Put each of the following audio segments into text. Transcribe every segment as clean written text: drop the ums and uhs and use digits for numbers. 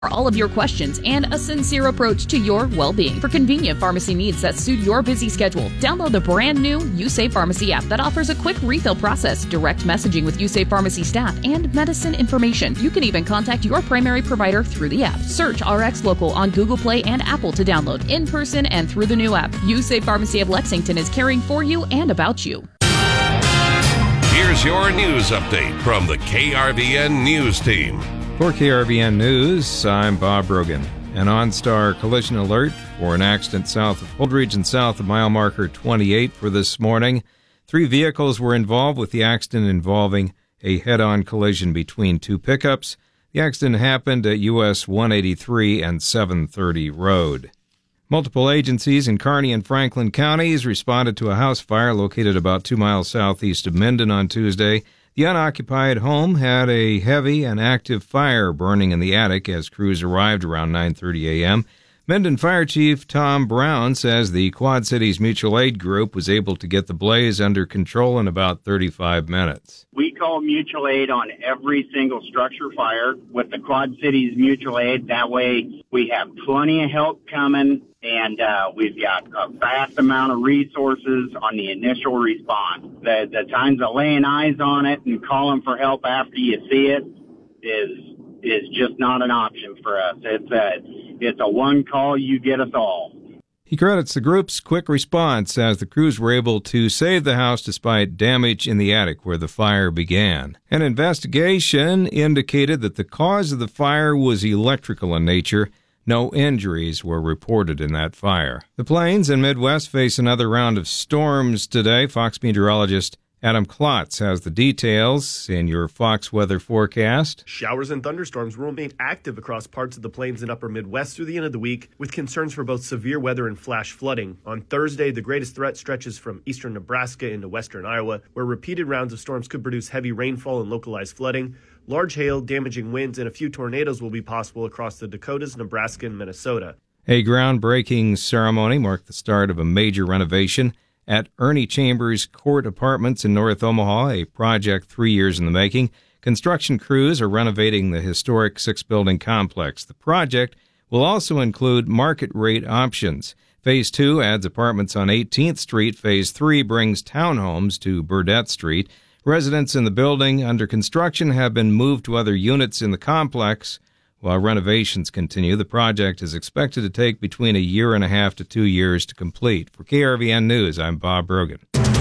all of your questions and a sincere approach to your well-being. For convenient pharmacy needs that suit your busy schedule, download the brand new USafe Pharmacy app that offers a quick refill process, direct messaging with USafe Pharmacy staff, and medicine information. You can even contact your primary provider through the app. Search RX Local on Google Play and Apple to download in person and through the new app. USafe Pharmacy of Lexington is caring for you and about you. Here's your news update from the KRVN News Team. For KRVN News, I'm Bob Brogan. An OnStar collision alert for an accident south of Holdridge and south of mile marker 28 for this morning. 3 vehicles were involved, with the accident involving a head-on collision between 2 pickups. The accident happened at US 183 and 730 Road. Multiple agencies in Kearney and Franklin counties responded to a house fire located about 2 miles southeast of Minden on Tuesday. The unoccupied home had a heavy and active fire burning in the attic as crews arrived around 9:30 a.m. Minden Fire Chief Tom Brown says the Quad Cities Mutual Aid Group was able to get the blaze under control in about 35 minutes. We call mutual aid on every single structure fire with the Quad Cities Mutual Aid. That way we have plenty of help coming, and we've got a vast amount of resources on the initial response. The times of laying eyes on it and calling for help after you see it is just not an option for us. It's a one call, you get us all. He credits the group's quick response as the crews were able to save the house despite damage in the attic where the fire began. An investigation indicated that the cause of the fire was electrical in nature. No injuries were reported in that fire. The Plains and Midwest face another round of storms today. Fox meteorologist Adam Klotz has the details in your Fox weather forecast. Showers and thunderstorms will remain active across parts of the Plains and upper Midwest through the end of the week, with concerns for both severe weather and flash flooding. On Thursday, the greatest threat stretches from eastern Nebraska into western Iowa, where repeated rounds of storms could produce heavy rainfall and localized flooding. Large hail, damaging winds, and a few tornadoes will be possible across the Dakotas, Nebraska, and Minnesota. A groundbreaking ceremony marked the start of a major renovation at Ernie Chambers Court Apartments in North Omaha, a project 3 years in the making. Construction crews are renovating the historic 6-building complex. The project will also include market-rate options. Phase 2 adds apartments on 18th Street. Phase 3 brings townhomes to Burdett Street. Residents in the building under construction have been moved to other units in the complex. While renovations continue, the project is expected to take between 1.5 years to 2 years to complete. For KRVN News, I'm Bob Brogan.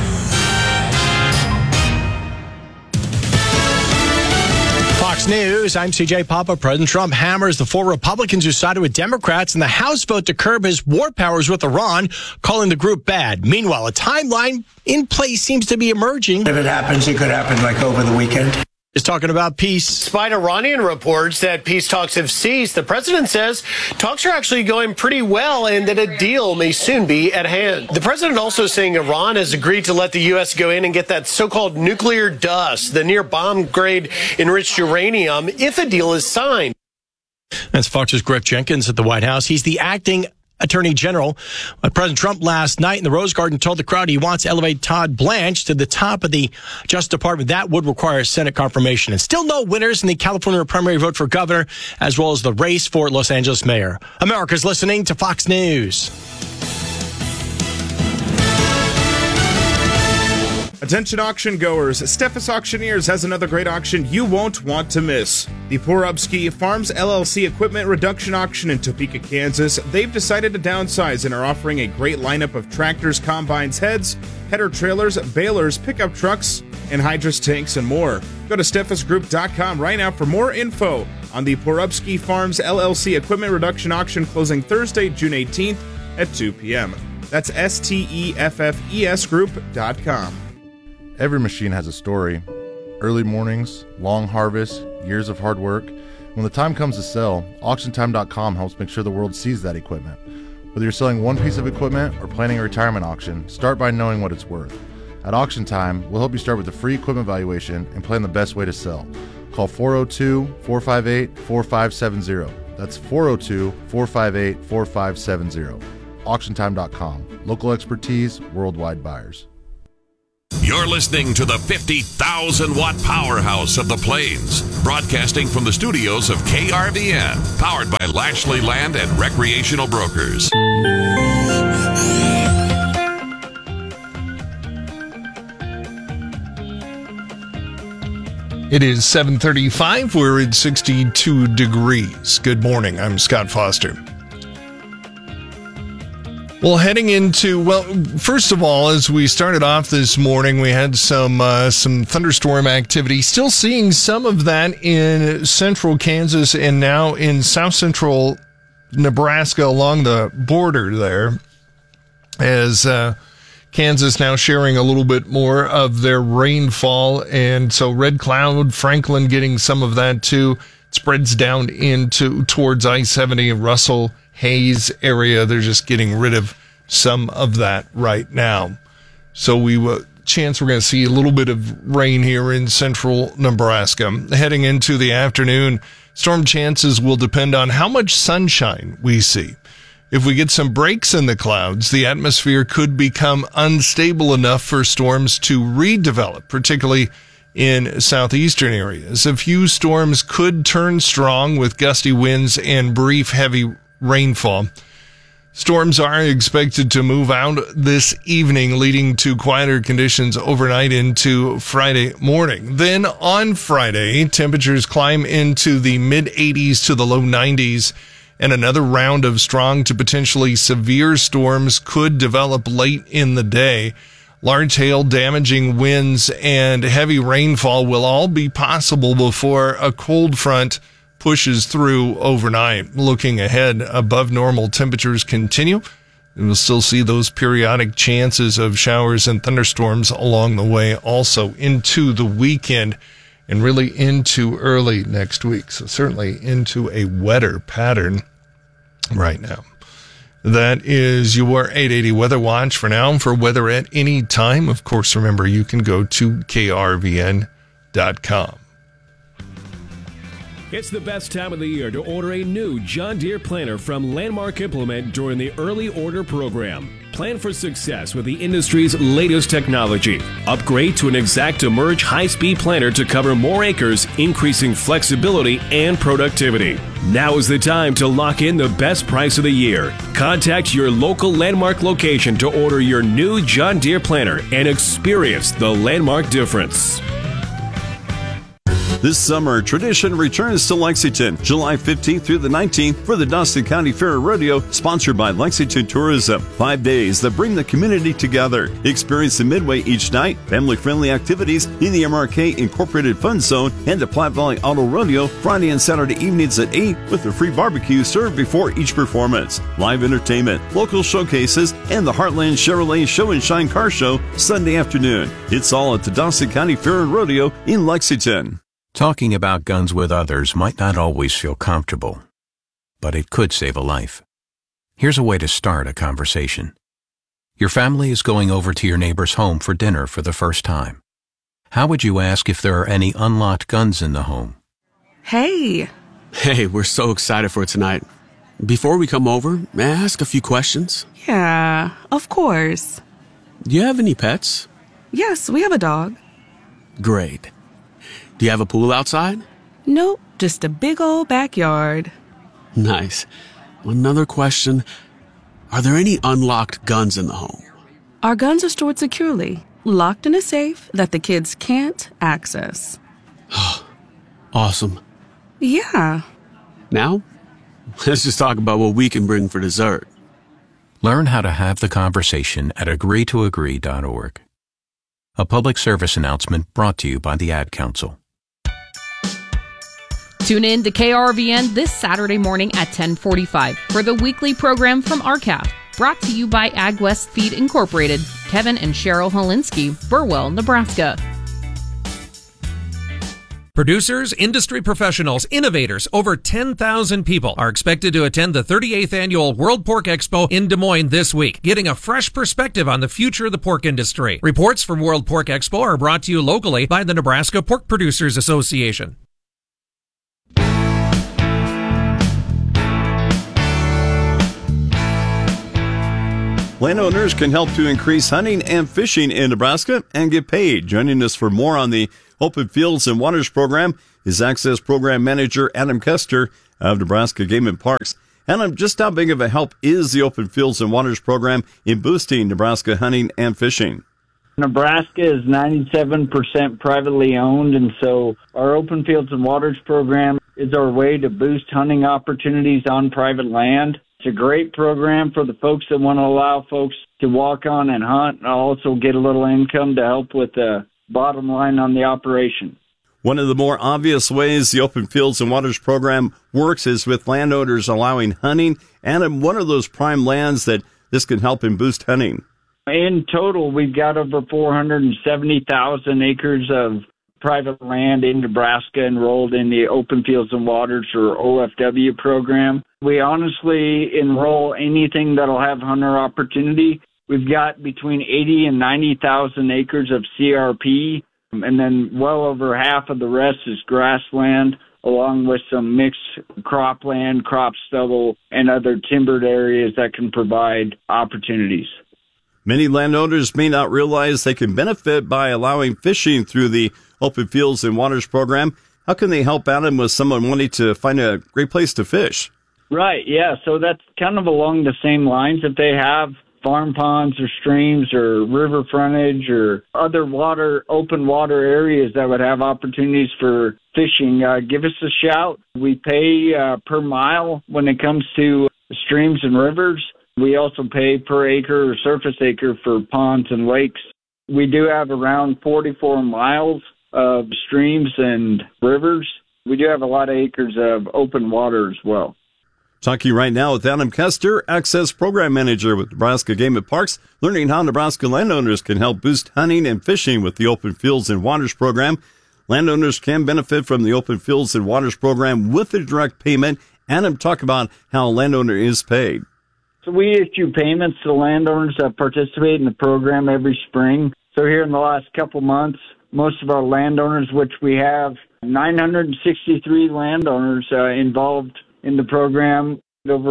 Fox News, I'm CJ Papa. President Trump hammers the 4 Republicans who sided with Democrats in the House vote to curb his war powers with Iran, calling the group bad. Meanwhile, a timeline in place seems to be emerging. If it happens, it could happen like over the weekend. Is talking about peace. Despite Iranian reports that peace talks have ceased, the president says talks are actually going pretty well and that a deal may soon be at hand. The president also saying Iran has agreed to let the U.S. go in and get that so-called nuclear dust, the near bomb-grade enriched uranium, if a deal is signed. That's Fox's Griff Jenkins at the White House. He's the acting Attorney General. President Trump last night in the Rose Garden told the crowd he wants to elevate Todd Blanche to the top of the Justice Department. That would require Senate confirmation. And still no winners in the California primary vote for governor, as well as the race for Los Angeles mayor. America's listening to Fox News. Attention auction goers, Steffes Auctioneers has another great auction you won't want to miss. The Porubsky Farms LLC Equipment Reduction Auction in Topeka, Kansas. They've decided to downsize and are offering a great lineup of tractors, combines, heads, header trailers, balers, pickup trucks, and hydrous tanks and more. Go to SteffesGroup.com right now for more info on the Porubsky Farms LLC Equipment Reduction Auction closing Thursday, June 18th at 2 p.m. That's STEFFES Group.com. Every machine has a story. Early mornings, long harvests, years of hard work. When the time comes to sell, AuctionTime.com helps make sure the world sees that equipment. Whether you're selling one piece of equipment or planning a retirement auction, start by knowing what it's worth. At Auction Time, we'll help you start with a free equipment valuation and plan the best way to sell. Call 402-458-4570. That's 402-458-4570. AuctionTime.com. Local expertise, worldwide buyers. You're listening to the 50,000-watt powerhouse of the Plains, broadcasting from the studios of KRVN, powered by Lashley Land and Recreational Brokers. It is 7:35. We're at 62 degrees. Good morning. I'm Scott Foster. Well, heading into, first of all, as we started off this morning, we had some thunderstorm activity. Still seeing some of that in central Kansas and now in south central Nebraska along the border there, as Kansas now sharing a little bit more of their rainfall. And so Red Cloud, Franklin getting some of that too. It spreads down towards I-70 Russell Hayes area. They're just getting rid of some of that right now. So chance we're going to see a little bit of rain here in central Nebraska. Heading into the afternoon, storm chances will depend on how much sunshine we see. If we get some breaks in the clouds, the atmosphere could become unstable enough for storms to redevelop, particularly in southeastern areas. A few storms could turn strong with gusty winds and brief heavy rainfall. Storms are expected to move out this evening, leading to quieter conditions overnight into Friday morning. Then on Friday, temperatures climb into the mid-80s to the low 90s, and another round of strong to potentially severe storms could develop late in the day. Large hail, damaging winds, and heavy rainfall will all be possible before a cold front pushes through overnight. Looking ahead, above normal temperatures continue. We'll still see those periodic chances of showers and thunderstorms along the way, also into the weekend and really into early next week. So certainly into a wetter pattern right now. That is your 880 Weather Watch for now. For weather at any time, of course, remember you can go to krvn.com. It's the best time of the year to order a new John Deere planter from Landmark Implement during the Early Order Program. Plan for success with the industry's latest technology. Upgrade to an ExactEmerge high-speed planter to cover more acres, increasing flexibility and productivity. Now is the time to lock in the best price of the year. Contact your local Landmark location to order your new John Deere planter and experience the Landmark difference. This summer, tradition returns to Lexington, July 15th through the 19th for the Dawson County Fair and Rodeo, sponsored by Lexington Tourism. 5 days that bring the community together. Experience the Midway each night, family-friendly activities in the MRK Incorporated Fun Zone, and the Platte Valley Auto Rodeo Friday and Saturday evenings at 8 with a free barbecue served before each performance. Live entertainment, local showcases, and the Heartland Chevrolet Show and Shine Car Show Sunday afternoon. It's all at the Dawson County Fair and Rodeo in Lexington. Talking about guns with others might not always feel comfortable, but it could save a life. Here's a way to start a conversation. Your family is going over to your neighbor's home for dinner for the first time. How would you ask if there are any unlocked guns in the home? Hey, we're so excited for tonight. Before we come over, may I ask a few questions? Yeah, of course. Do you have any pets? Yes, we have a dog. Great. Do you have a pool outside? Nope, just a big old backyard. Nice. Another question. Are there any unlocked guns in the home? Our guns are stored securely, locked in a safe that the kids can't access. Awesome. Yeah. Now, let's just talk about what we can bring for dessert. Learn how to have the conversation at agreetoagree.org. A public service announcement brought to you by the Ad Council. Tune in to KRVN this Saturday morning at 10:45 for the weekly program from RCAF, brought to you by AgWest Feed Incorporated, Kevin and Cheryl Holinsky, Burwell, Nebraska. Producers, industry professionals, innovators, over 10,000 people are expected to attend the 38th Annual World Pork Expo in Des Moines this week, getting a fresh perspective on the future of the pork industry. Reports from World Pork Expo are brought to you locally by the Nebraska Pork Producers Association. Landowners can help to increase hunting and fishing in Nebraska and get paid. Joining us for more on the Open Fields and Waters program is Access Program Manager Adam Kester of Nebraska Game and Parks. Adam, just how big of a help is the Open Fields and Waters program in boosting Nebraska hunting and fishing? Nebraska is 97% privately owned, and so our Open Fields and Waters program is our way to boost hunting opportunities on private land. It's a great program for the folks that want to allow folks to walk on and hunt and also get a little income to help with the bottom line on the operation. One of the more obvious ways the Open Fields and Waters program works is with landowners allowing hunting, and one of those prime lands that this can help in boost hunting. In total, we've got over 470,000 acres of private land in Nebraska enrolled in the Open Fields and Waters, or OFW program. We honestly enroll anything that'll have hunter opportunity. We've got between 80 and 90,000 acres of CRP, and then well over half of the rest is grassland, along with some mixed cropland, crop stubble, and other timbered areas that can provide opportunities. Many landowners may not realize they can benefit by allowing fishing through the Open Fields and Waters program. How can they help Adam with someone wanting to find a great place to fish? Right, yeah. So that's kind of along the same lines. If they have farm ponds or streams or river frontage or other open water areas that would have opportunities for fishing, give us a shout. We pay per mile when it comes to streams and rivers. We also pay per acre or surface acre for ponds and lakes. We do have around 44 miles of streams and rivers. We do have a lot of acres of open water as well. Talking right now with Adam Kester, Access Program Manager with Nebraska Game and Parks, learning how Nebraska landowners can help boost hunting and fishing with the Open Fields and Waters program. Landowners can benefit from the Open Fields and Waters program with a direct payment. Adam, talk about how a landowner is paid. So we issue payments to landowners that participate in the program every spring. So here in the last couple months, most of our landowners, which we have 963 landowners involved in the program, over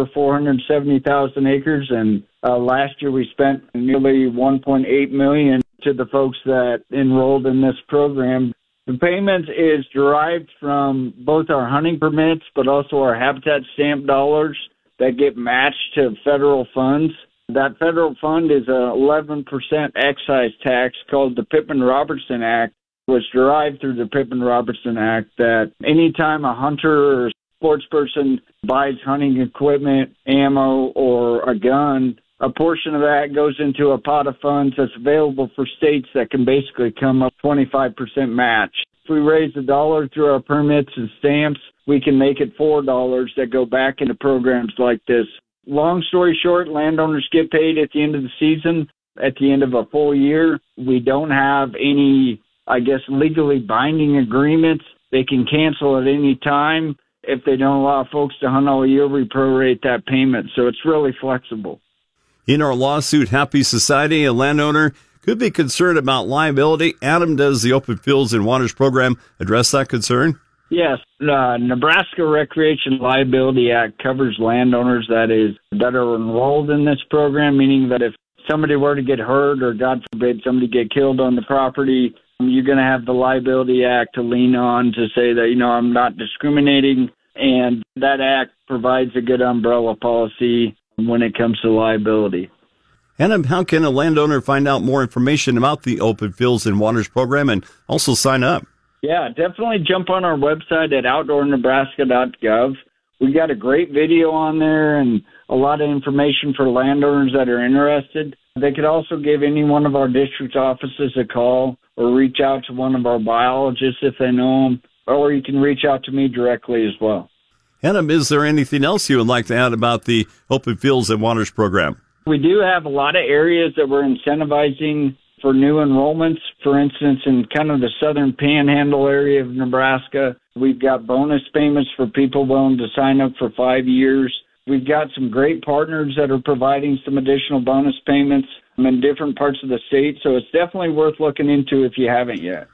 470,000 acres, and last year we spent nearly $1.8 million to the folks that enrolled in this program. The payment is derived from both our hunting permits, but also our habitat stamp dollars that get matched to federal funds. That federal fund is a 11% excise tax called the Pittman-Robertson Act, was derived through the Pittman-Robertson Act, that anytime a hunter or sports person buys hunting equipment, ammo, or a gun, a portion of that goes into a pot of funds that's available for states that can basically come up 25% match. If we raise $1 through our permits and stamps, we can make it $4 that go back into programs like this. Long story short, landowners get paid at the end of the season, at the end of a full year. We don't have any, legally binding agreements. They can cancel at any time. If they don't allow folks to hunt all year, we prorate that payment. So it's really flexible. In our lawsuit, Happy Society, a landowner could be concerned about liability. Adam, does the Open Fields and Waters program address that concern? Yes. Nebraska Recreation Liability Act covers landowners that are enrolled in this program, meaning that if somebody were to get hurt or, God forbid, somebody get killed on the property, you're going to have the Liability Act to lean on to say that, I'm not discriminating. And that act provides a good umbrella policy when it comes to liability. Adam, how can a landowner find out more information about the Open Fields and Waters program and also sign up? Yeah, definitely jump on our website at outdoornebraska.gov. We've got a great video on there and a lot of information for landowners that are interested. They could also give any one of our district offices a call or reach out to one of our biologists if they know them, or you can reach out to me directly as well. Adam, is there anything else you would like to add about the Open Fields and Waters program? We do have a lot of areas that we're incentivizing for new enrollments. For instance, in kind of the southern panhandle area of Nebraska, we've got bonus payments for people willing to sign up for 5 years. We've got some great partners that are providing some additional bonus payments in different parts of the state, so it's definitely worth looking into if you haven't yet.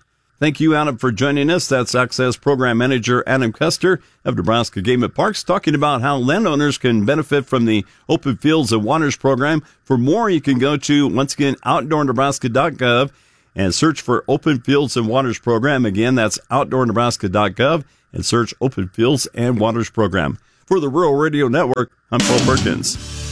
Thank you, Adam, for joining us. That's Access Program Manager Adam Custer of Nebraska Game and Parks, talking about how landowners can benefit from the Open Fields and Waters program. For more, you can go to, once again, outdoornebraska.gov and search for Open Fields and Waters program. Again, that's outdoornebraska.gov and search Open Fields and Waters program. For the Rural Radio Network, I'm Paul Perkins.